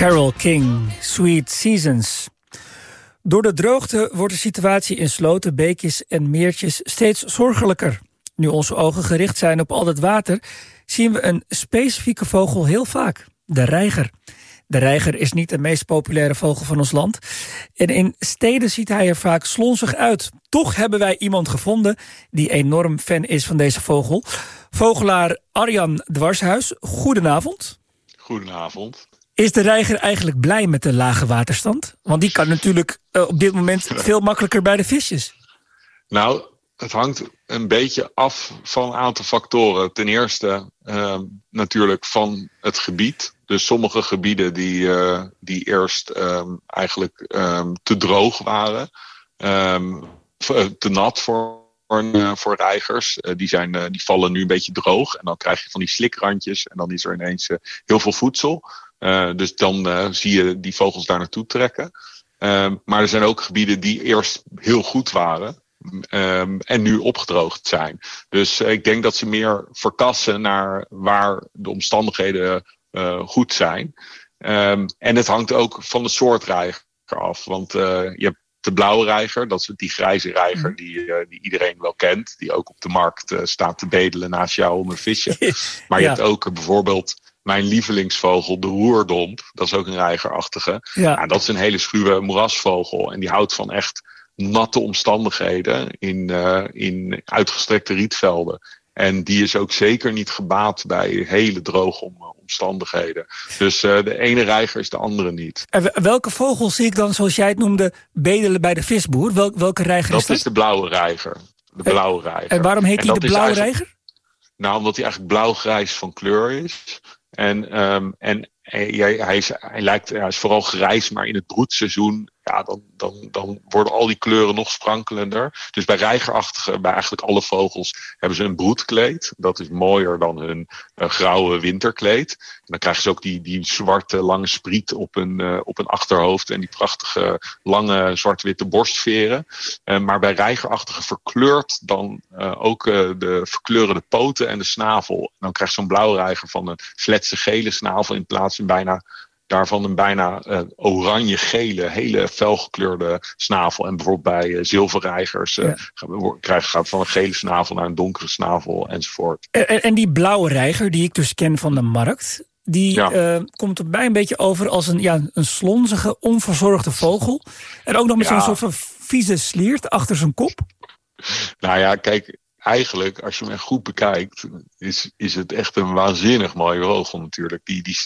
Carole King, Sweet Seasons. Door de droogte wordt de situatie in sloten, beekjes en meertjes steeds zorgelijker. Nu onze ogen gericht zijn op al dat water, zien we een specifieke vogel heel vaak: de reiger. De reiger is niet de meest populaire vogel van ons land. En in steden ziet hij er vaak slonzig uit. Toch hebben wij iemand gevonden die enorm fan is van deze vogel. Vogelaar Arjan Dwarshuis, goedenavond. Goedenavond. Is de reiger eigenlijk blij met de lage waterstand? Want die kan natuurlijk op dit moment veel makkelijker bij de visjes. Nou, het hangt een beetje af van een aantal factoren. Ten eerste natuurlijk van het gebied. Dus sommige gebieden die eerst eigenlijk te droog waren, te nat voor reigers. Die vallen nu een beetje droog. En dan krijg je van die slikrandjes. En dan is er ineens heel veel voedsel. Dus dan zie je die vogels daar naartoe trekken. Maar er zijn ook gebieden die eerst heel goed waren. En nu opgedroogd zijn. Dus ik denk dat ze meer verkassen naar waar de omstandigheden goed zijn. En het hangt ook van de soort reiger af. Want je hebt de blauwe reiger, dat is die grijze reiger die iedereen wel kent. Die ook op de markt staat te bedelen naast jou om een visje. Maar je hebt ook bijvoorbeeld mijn lievelingsvogel, de roerdomp. Dat is ook een reigerachtige. Ja. Nou, dat is een hele schuwe moerasvogel. En die houdt van echt natte omstandigheden in uitgestrekte rietvelden. En die is ook zeker niet gebaat bij hele droge omstandigheden. Dus de ene reiger is de andere niet. En welke vogel zie ik dan, zoals jij het noemde, bedelen bij de visboer? Welke reiger is dat? Dat is de blauwe reiger. De blauwe reiger. En waarom heet hij de blauwe reiger? Nou, omdat hij eigenlijk blauw-grijs van kleur is. En hij is vooral grijs, maar in het broedseizoen, ja, dan worden al die kleuren nog sprankelender. Dus bij reigerachtigen, bij eigenlijk alle vogels, hebben ze een broedkleed. Dat is mooier dan hun grauwe winterkleed. En dan krijgen ze ook die zwarte lange spriet op een achterhoofd en die prachtige lange zwart-witte borstveren. Maar bij reigerachtigen verkleurt dan ook de verkleurende poten en de snavel. En dan krijgt zo'n blauwreiger van een fletse gele snavel in plaats van een bijna oranje-gele, hele felgekleurde snavel. En bijvoorbeeld bij zilverreigers gaat van een gele snavel naar een donkere snavel enzovoort. En die blauwe reiger, die ik dus ken van de markt, die komt er bij een beetje over als een slonzige, onverzorgde vogel. En ook nog met zo'n soort van vieze sliert achter zijn kop. Nou ja, kijk, eigenlijk, als je hem echt goed bekijkt, is het echt een waanzinnig mooie vogel natuurlijk.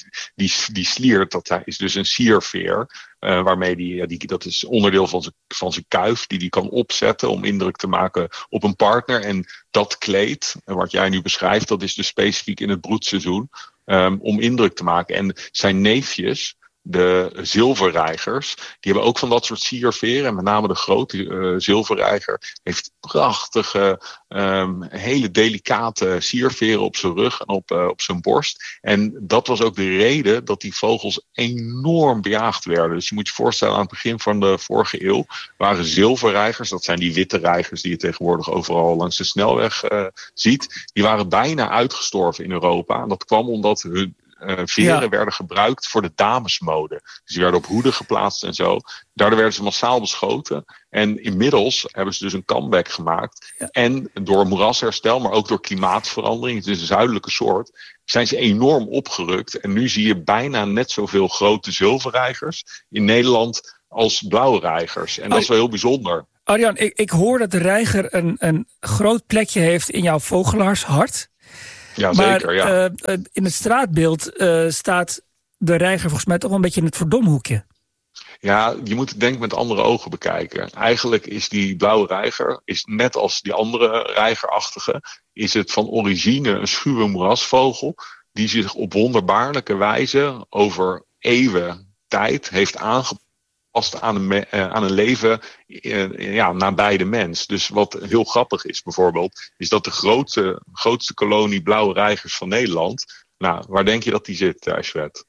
Die sliert, dat is dus een sierveer, waarmee dat is onderdeel van zijn kuif, die kan opzetten om indruk te maken op een partner. En dat kleed, wat jij nu beschrijft, dat is dus specifiek in het broedseizoen, om indruk te maken. En zijn neefjes, de zilverreigers, die hebben ook van dat soort sierveren. En met name de grote zilverreiger heeft prachtige, hele delicate sierveren op zijn rug en op zijn borst. En dat was ook de reden dat die vogels enorm bejaagd werden. Dus je moet je voorstellen, aan het begin van de vorige eeuw waren zilverreigers, dat zijn die witte reigers die je tegenwoordig overal langs de snelweg ziet, die waren bijna uitgestorven in Europa. En dat kwam omdat hun veren werden gebruikt voor de damesmode. Dus die werden op hoeden geplaatst en zo. Daardoor werden ze massaal beschoten. En inmiddels hebben ze dus een comeback gemaakt. Ja. En door moerasherstel, maar ook door klimaatverandering, het is een zuidelijke soort, zijn ze enorm opgerukt. En nu zie je bijna net zoveel grote zilverreigers in Nederland als blauwe reigers. En dat is wel heel bijzonder. Arjan, ik hoor dat de reiger een groot plekje heeft in jouw vogelaarshart. Ja, maar zeker, in het straatbeeld staat de reiger volgens mij toch wel een beetje in het verdomhoekje. Ja, je moet het denk ik met andere ogen bekijken. Eigenlijk is die blauwe reiger, is net als die andere reigerachtige, is het van origine een schuwe moerasvogel die zich op wonderbaarlijke wijze over eeuwen tijd heeft aangepast aan een leven nabij de mens. Dus wat heel grappig is bijvoorbeeld, is dat de grootste kolonie blauwe reigers van Nederland, nou, waar denk je dat die zit, Ashwet?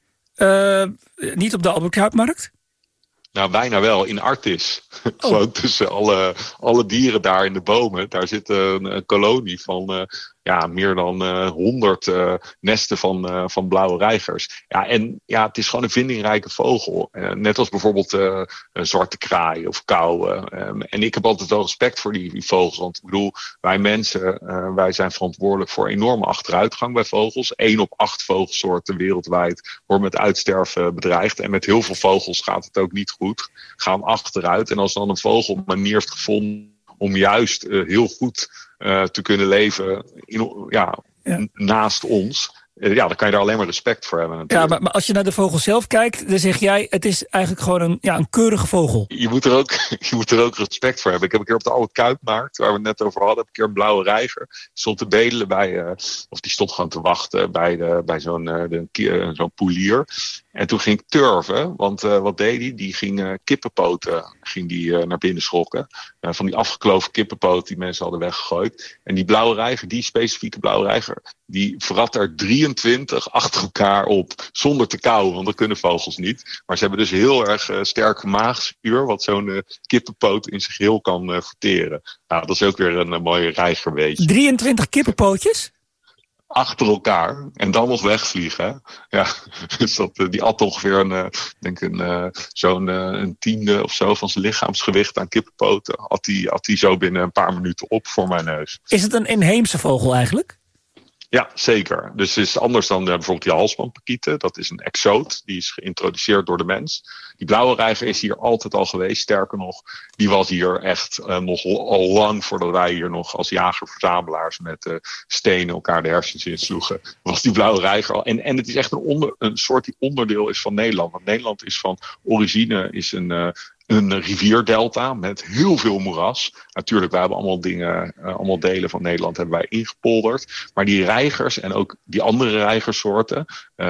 Niet op de Albert Kuipmarkt? Nou, bijna wel, in Artis. Gewoon tussen alle dieren daar in de bomen. Daar zit een kolonie van meer dan 100 nesten van blauwe reigers. Ja, en het is gewoon een vindingrijke vogel. Net als bijvoorbeeld een zwarte kraai of kauwen. En ik heb altijd wel respect voor die vogels. Want ik bedoel, wij mensen, wij zijn verantwoordelijk voor enorme achteruitgang bij vogels. 1 op 8 vogelsoorten wereldwijd wordt met uitsterven bedreigd. En met heel veel vogels gaat het ook niet goed. Gaan achteruit. En als dan een vogel een manier heeft gevonden om juist heel goed te kunnen leven naast ons. Dan kan je daar alleen maar respect voor hebben natuurlijk. Ja, maar als je naar de vogel zelf kijkt, dan zeg jij, het is eigenlijk gewoon een keurige vogel. Je moet er ook respect voor hebben. Ik heb een keer op de Oude Kuipmarkt, waar we het net over hadden, heb ik een keer een blauwe reiger. Die stond te bedelen die stond gewoon te wachten bij zo'n poelier. En toen ging ik turven, want wat deed hij? Die ging kippenpoten naar binnen schokken. Van die afgekloven kippenpoot die mensen hadden weggegooid. En die blauwe reiger, die specifieke blauwe reiger, die vrat er 23 achter elkaar op. Zonder te kauwen, want dat kunnen vogels niet. Maar ze hebben dus heel erg sterke maagzuur, wat zo'n kippenpoot in zich heel kan verteren. Nou, dat is ook weer een mooie reiger, weet je. 23 kippenpootjes? Achter elkaar en dan nog wegvliegen. Ja, dus die at ongeveer een tiende of zo van zijn lichaamsgewicht aan kippenpoten. Had die zo binnen een paar minuten op voor mijn neus. Is het een inheemse vogel eigenlijk? Ja, zeker. Dus het is anders dan bijvoorbeeld die halsbandparkieten. Dat is een exoot. Die is geïntroduceerd door de mens. Die blauwe reiger is hier altijd al geweest. Sterker nog, die was hier echt nog al lang voordat wij hier nog als jager-verzamelaars met stenen elkaar de hersens insloegen. Was die blauwe reiger al. En het is echt een soort die onderdeel is van Nederland. Want Nederland is van origine een rivierdelta met heel veel moeras. Natuurlijk, wij hebben allemaal delen van Nederland hebben wij ingepolderd. Maar die reigers en ook die andere reigersoorten,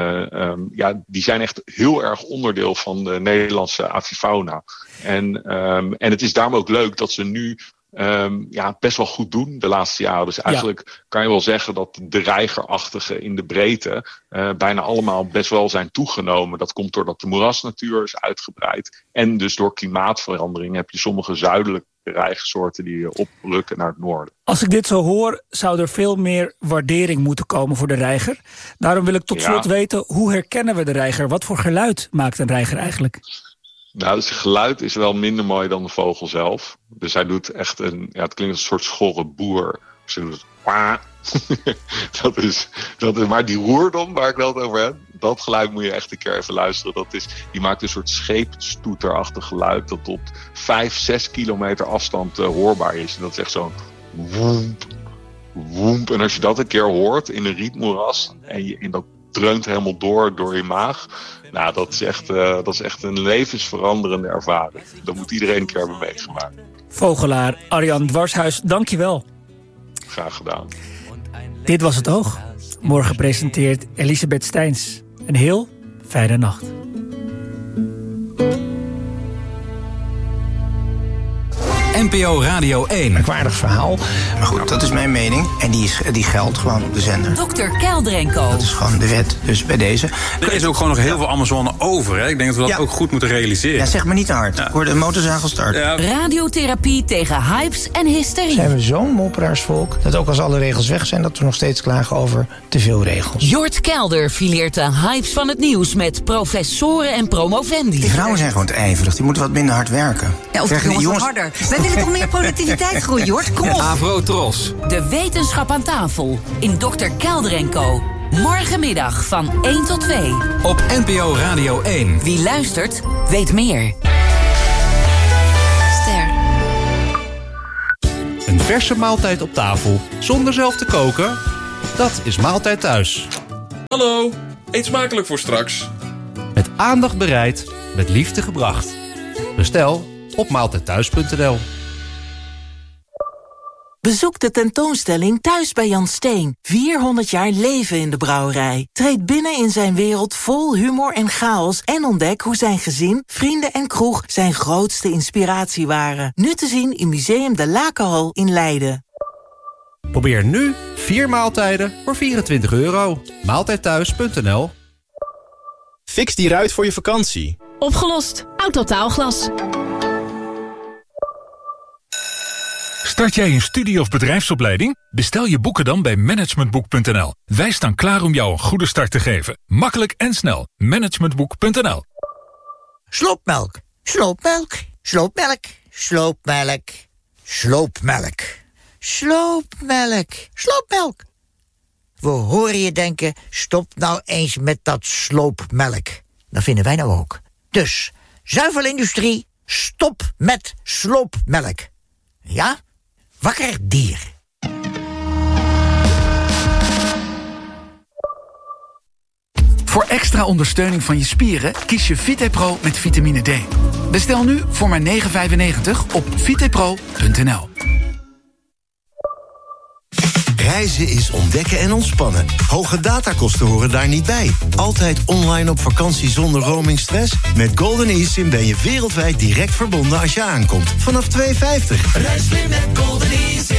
die zijn echt heel erg onderdeel van de Nederlandse avifauna. En het is daarom ook leuk dat ze nu best wel goed doen de laatste jaren. Dus eigenlijk kan je wel zeggen dat de reigerachtigen in de breedte bijna allemaal best wel zijn toegenomen. Dat komt doordat de moerasnatuur is uitgebreid. En dus door klimaatverandering heb je sommige zuidelijke reigersoorten die oprukken naar het noorden. Als ik dit zo hoor, zou er veel meer waardering moeten komen voor de reiger. Daarom wil ik tot slot weten, hoe herkennen we de reiger? Wat voor geluid maakt een reiger eigenlijk? Nou, dus het geluid is wel minder mooi dan de vogel zelf. Dus hij doet echt het klinkt als een soort schorre boer. Dus hij doet het, maar die roerdom waar ik wel het over heb, dat geluid moet je echt een keer even luisteren. Die maakt een soort scheepstoeterachtig geluid dat op 5-6 kilometer afstand hoorbaar is. En dat is echt zo'n woemp, woemp. En als je dat een keer hoort in een rietmoeras en dat dreunt helemaal door je maag. Nou, dat is echt een levensveranderende ervaring. Dat moet iedereen een keer hebben meegemaakt. Vogelaar Arjan Dwarshuis, dank je wel. Graag gedaan. Dit was Het Oog. Morgen presenteert Elisabeth Steins. Een heel fijne nacht. NPO Radio 1. Merkwaardig verhaal. Maar goed, dat is mijn mening. En die geldt gewoon op de zender. Dr. Kelder en Co. Dat is gewoon de wet, dus bij deze. Er is ook gewoon nog heel veel Amazone over. Hè? Ik denk dat we dat ook goed moeten realiseren. Ja, zeg maar niet te hard. Ja. Ik hoor de motorzagel starten. Ja. Radiotherapie tegen hypes en hysterie. Zijn we zo'n mopperaarsvolk dat ook als alle regels weg zijn, dat we nog steeds klagen over te veel regels. Jort Kelder fileert de hypes van het nieuws met professoren en promovendi. Die vrouwen zijn gewoon te ijverig. Die moeten wat minder hard werken. Ja, of jongens wat harder. Wij willen toch meer productiviteitsgroei, Jort? Kom op. Avro Tros. De wetenschap aan tafel in Dr. Kelder en Co. Morgenmiddag van 1 tot 2. Op NPO Radio 1. Wie luistert, weet meer. Ster. Een verse maaltijd op tafel, zonder zelf te koken? Dat is Maaltijd Thuis. Hallo, eet smakelijk voor straks. Met aandacht bereid, met liefde gebracht. Bestel op maaltijdthuis.nl. Bezoek de tentoonstelling Thuis bij Jan Steen. 400 jaar leven in de brouwerij. Treed binnen in zijn wereld vol humor en chaos en ontdek hoe zijn gezin, vrienden en kroeg zijn grootste inspiratie waren. Nu te zien in Museum de Lakenhal in Leiden. Probeer nu 4 maaltijden voor €24. Maaltijdthuis.nl. Fix die ruit voor je vakantie. Opgelost. Autotaalglas. Start jij een studie- of bedrijfsopleiding? Bestel je boeken dan bij managementboek.nl. Wij staan klaar om jou een goede start te geven. Makkelijk en snel. Managementboek.nl. Sloopmelk, sloopmelk, sloopmelk, sloopmelk, sloopmelk, sloopmelk, sloopmelk. We horen je denken, stop nou eens met dat sloopmelk. Dat vinden wij nou ook. Dus, zuivelindustrie, stop met sloopmelk. Ja? Wakker dier. Voor extra ondersteuning van je spieren kies je VitePro met vitamine D. Bestel nu voor maar €9,95 op vitepro.nl. Reizen is ontdekken en ontspannen. Hoge datakosten horen daar niet bij. Altijd online op vakantie zonder roamingstress? Met Golden eSIM ben je wereldwijd direct verbonden als je aankomt. Vanaf €2,50. Reis weer met Golden eSIM.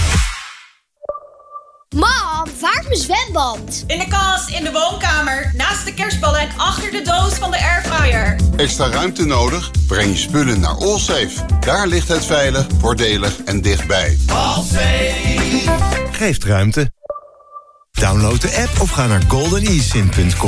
Mam, waar is mijn zwembad? In de kast, in de woonkamer, naast de kerstballen en achter de doos van de airfryer. Extra ruimte nodig? Breng je spullen naar Allsafe. Daar ligt het veilig, voordelig en dichtbij. Allsafe geeft ruimte. Download de app of ga naar goldenesim.com.